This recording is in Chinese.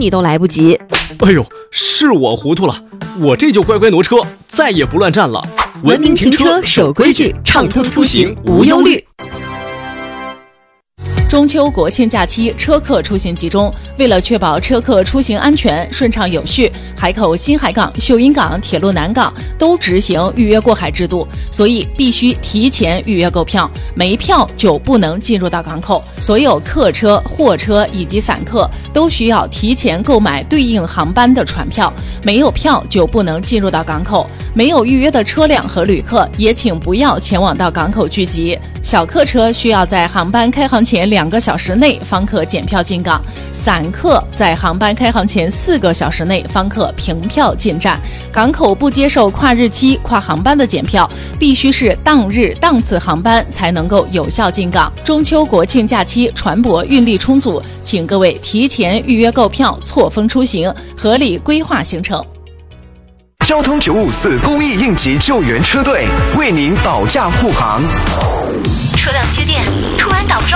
你都来不及。 哎呦，是我糊涂了，我这就乖乖挪车，再也不乱站了。 文明停车，守规矩，畅通出行无忧虑。 中秋国庆假期车客出行集中，为了确保车客出行安全顺畅有序，海口新海港、秀英港、铁路南港都执行预约过海制度，所以必须提前预约购票，没票就不能进入到港口。所有客车、货车以及散客都需要提前购买对应航班的船票，没有票就不能进入到港口。没有预约的车辆和旅客也请不要前往到港口聚集。小客车需要在航班开航前2个小时内方可检票进港，散客在航班开航前4个小时内方可凭票进站。港口不接受跨日期、跨航班的检票，必须是当日当次航班才能够有效进港。中秋国庆假期船舶运力充足，请各位提前预约购票，错峰出行，合理规划行程。 交通954公益应急救援车队为您保驾护航。 车辆歇电，突然挡住。